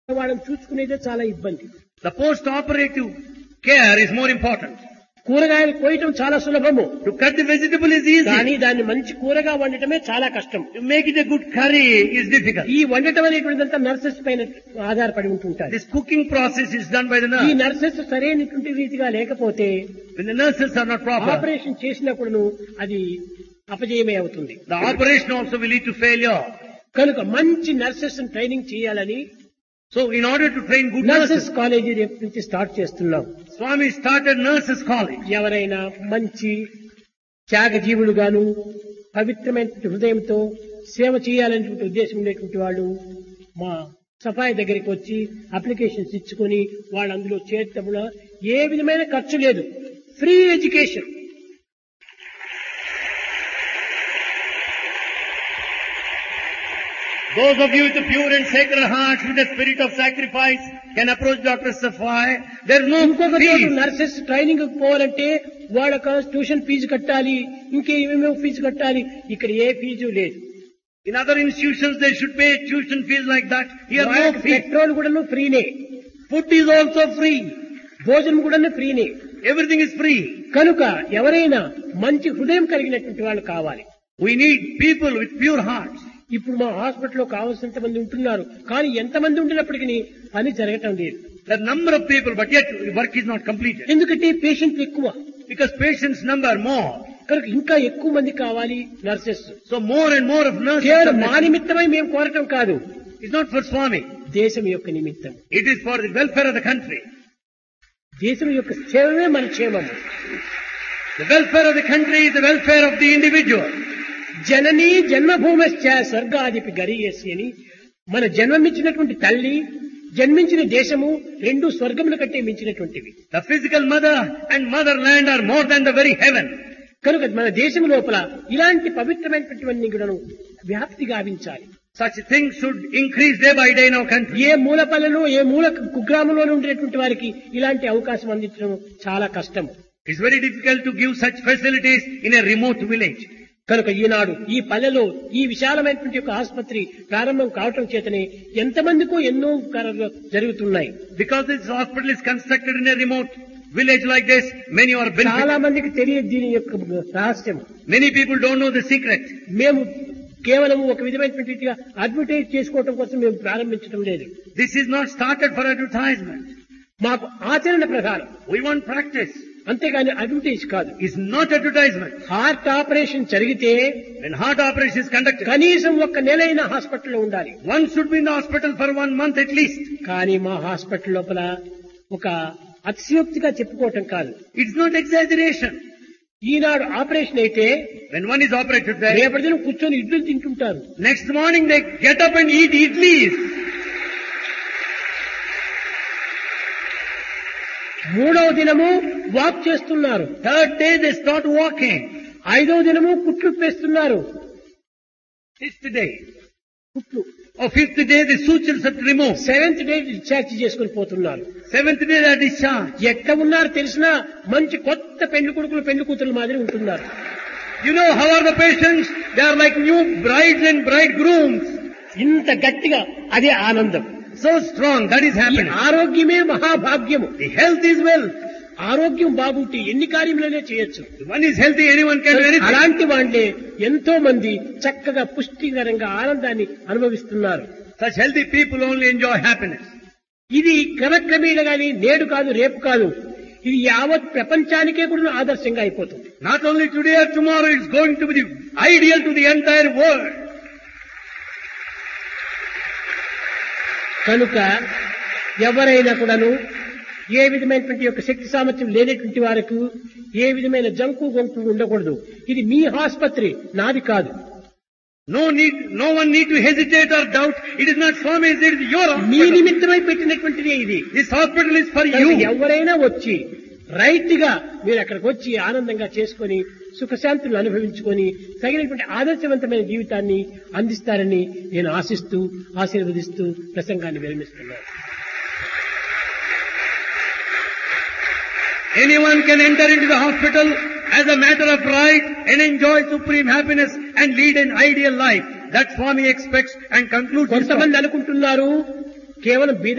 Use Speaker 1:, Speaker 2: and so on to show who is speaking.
Speaker 1: వాళ్ళని చూసుకునేదే చాలా ఇబ్బంది.
Speaker 2: The post-operative care is more important.
Speaker 1: కూరగాయలు కోయటం చాలా సులభము,
Speaker 2: To cut the vegetable is easy.
Speaker 1: కానీ దాన్ని మంచి కూరగా వండటమే చాలా కష్టం.
Speaker 2: To make it a good curry is difficult.
Speaker 1: ఈ వండటం అనేటువంటిదంతా నర్సెస్ పైన ఆధారపడి ఉంటుంటారు.
Speaker 2: This cooking process is done by the
Speaker 1: ఈ
Speaker 2: nurse.
Speaker 1: నర్సెస్ సరైనటువంటి రీతిగా లేకపోతే
Speaker 2: When the nurses are not proper,
Speaker 1: operation చేసినప్పుడు అది అపజయమే అవుతుంది.
Speaker 2: the operation also will lead to failure.
Speaker 1: కనుక మంచి నర్సెస్ ట్రైనింగ్ చేయాలని
Speaker 2: So in order to train good
Speaker 1: nurses
Speaker 2: nurses,
Speaker 1: college రేపు నుంచి స్టార్ట్ చేస్తున్నాం.
Speaker 2: Swami started nurses college.
Speaker 1: ఎవరైనా మంచి త్యాగజీవులుగాను పవిత్రమైన హృదయంతో సేవ చేయాలనేటువంటి ఉద్దేశం ఉండేటువంటి వాళ్ళు మా సఫాయి దగ్గరికి వచ్చి అప్లికేషన్స్ ఇచ్చుకొని వాళ్ళు అందులో చేర్చడంలో ఏ విధమైన ఖర్చు లేదు, free education.
Speaker 2: Those of you with the pure and sacred hearts, with the spirit of sacrifice, can approach Dr. Safai. There is no
Speaker 1: ఇంకొక చోట
Speaker 2: fees.
Speaker 1: నర్సెస్ ట్రైనింగ్ పోవాలంటే వాళ్ళకి ట్యూషన్ ఫీజు కట్టాలి, ఇంకేమేమో ఫీజు కట్టాలి. ఇక్కడ ఏ ఫీజు లేదు.
Speaker 2: In other institutions, they should pay tuition fees like that. Here, no fee.
Speaker 1: Petrol కూడా ఫ్రీనే,
Speaker 2: Food is also free.
Speaker 1: భోజనం కూడా ఫ్రీనే.
Speaker 2: Everything is free.
Speaker 1: కనుక ఎవరైనా మంచి హృదయం కలిగినటువంటి వాళ్ళు కావాలి.
Speaker 2: We need people with pure hearts.
Speaker 1: ఇప్పుడు మా హాస్పిటల్లో కావాల్సినంత మంది ఉంటున్నారు, కానీ ఎంతమంది ఉంటున్నప్పటికీ పని జరగటం లేదు.
Speaker 2: The number of people, but yet work is not completed.
Speaker 1: ఎందుకంటే పేషెంట్ ఎక్కువ,
Speaker 2: Because patients number more.
Speaker 1: కనుక ఇంకా ఎక్కువ మంది కావాలి nurses.
Speaker 2: So more and more of nurses.
Speaker 1: కేవలం
Speaker 2: are
Speaker 1: మా
Speaker 2: necessary.
Speaker 1: నిమిత్తమై మేము కోరటం కాదు,
Speaker 2: It's not for Swami.
Speaker 1: దేశం యొక్క నిమిత్తం.
Speaker 2: It is for the welfare of the country.
Speaker 1: దేశం యొక్క క్షేమమే మన క్షేమము.
Speaker 2: The welfare of the country is the welfare of the individual.
Speaker 1: జననీ జన్మభూమశ్చ స్వర్గాదిపి గరీయసి అని మన జన్మమిచ్చినటువంటి తల్లి, జన్మించిన దేశము రెండు స్వర్గముల కంటే మించినటువంటివి.
Speaker 2: The physical mother and motherland are more than the very heaven.
Speaker 1: కనుక మన దేశం లోపల ఇలాంటి పవిత్రమైనటువంటివన్నీ కూడా వ్యాప్తి గావించాలి.
Speaker 2: Such things should increase day by day in our country.
Speaker 1: ఏ మూలపల్లలో ఏ మూల కుగ్రామంలో ఉండేటువంటి వారికి ఇలాంటి అవకాశం అందించడం చాలా కష్టం.
Speaker 2: It's very difficult to give such facilities in a remote village.
Speaker 1: కనుక ఈనాడు ఈ పల్లెలో ఈ విశాలమైనటువంటి ఒక ఆసుపత్రి ప్రారంభం కావటం చేతనే ఎంతమందికో ఎన్నో కార్యాలు జరుగుతున్నాయి.
Speaker 2: Because this hospital is constructed in a remote village like this, many are
Speaker 1: చాలా
Speaker 2: benefiting.
Speaker 1: మందికి తెలియదు దీని యొక్క రహస్యం.
Speaker 2: Many people don't know the secret.
Speaker 1: మేము కేవలం ఒక విధమైనటువంటి రీతిగా అడ్వర్టైజ్ చేసుకోవటం కోసం మేము ప్రారంభించడం లేదు.
Speaker 2: This is not started for advertisement.
Speaker 1: మాకు ఆచరణ ప్రధానం,
Speaker 2: We want practice.
Speaker 1: అంతేగాని అడ్వర్టైజ్ కాదు.
Speaker 2: It's not advertisement.
Speaker 1: Heart operation జరిగితే
Speaker 2: When heart operation is conducted,
Speaker 1: కనీసం ఒక్క నెలైన హాస్పిటల్లో ఉండాలి.
Speaker 2: one should be in the hospital for 1 month at least.
Speaker 1: కానీ మా హాస్పిటల్ లోపల ఒక అతిశయోక్తిగా చెప్పుకోవటం కాదు.
Speaker 2: It's not exaggeration.
Speaker 1: Eenadu operation అయితే
Speaker 2: When one is operated there,
Speaker 1: రేపటి దినం కూర్చొని ఇడ్లీలు తింటుంటారు.
Speaker 2: next morning they get up and eat idlis.
Speaker 1: మూడవ దినము వాక్ చేస్తున్నారు.
Speaker 2: Third day they start walking.
Speaker 1: ఐదవ దినము కుట్లు పేస్తున్నారు.
Speaker 2: Sixth day.
Speaker 1: కుట్లు.
Speaker 2: Or fifth day the sutures are removed.
Speaker 1: Seventh day discharge చేసుకుని పోతున్నారు.
Speaker 2: Seventh day they are discharged.
Speaker 1: ఎట్లా ఉన్నారు తెలిసినా మంచి కొత్త పెళ్లి కొడుకులు పెళ్లి కూతురు మాదిరి ఉంటున్నారు.
Speaker 2: You know how are the patients? They are like new brides and bridegrooms.
Speaker 1: ఇంత గట్టిగా అదే ఆనందం.
Speaker 2: So strong, that is
Speaker 1: ఈ
Speaker 2: happening.
Speaker 1: ఆరోగ్యమే మహాభాగ్యము.
Speaker 2: The health is wealth.
Speaker 1: ఆరోగ్యం బాగుంటే ఎన్ని కార్యములనే చేయొచ్చు.
Speaker 2: If one is healthy, anyone can do anything.
Speaker 1: అలాంటి వాళ్ళే ఎంతో మంది చక్కగా పుష్టికరంగా ఆనందాన్ని అనుభవిస్తున్నారు.
Speaker 2: Such healthy people only enjoy happiness.
Speaker 1: ఇది క్రమక్రమేణా గాని నేడు కాదు రేపు కాదు, ఇది యావత్ ప్రపంచానికే కూడా ఆదర్శంగా అయిపోతుంది.
Speaker 2: Not only today or tomorrow, it's going to be the ideal to the entire world.
Speaker 1: కనుక ఎవరైనా కూడాను ఏ విధమైనటువంటి యొక్క శక్తి సామర్థ్యం లేనటువంటి వారికి ఏ విధమైన జంకు గొంకు ఉండకూడదు. ఇది మీ ఆసుపత్రి, నాది కాదు.
Speaker 2: No one need to hesitate or doubt. It is not Swami's, it is your
Speaker 1: me
Speaker 2: hospital.
Speaker 1: నిమిత్తమై పెట్టినటువంటిదే ఇది.
Speaker 2: This hospital is for
Speaker 1: కనుక
Speaker 2: you.
Speaker 1: ఎవరైనా వచ్చి రైట్ గా మీరు అక్కడికి వచ్చి ఆనందంగా చేసుకొని సుఖశాంతులు అనుభవించుకొని తగినటువంటి ఆదర్శవంతమైన జీవితాన్ని అందిస్తారని నేను ఆశిస్తూ ఆశీర్వదిస్తూ ప్రసంగాన్ని విరమిస్తున్నాను.
Speaker 2: Anyone can enter into the hospital as a matter of right and enjoy supreme happiness and lead an ideal life. That Swami expects and concludes his talk.
Speaker 1: కొంతమంది అనుకుంటున్నారు కేవలం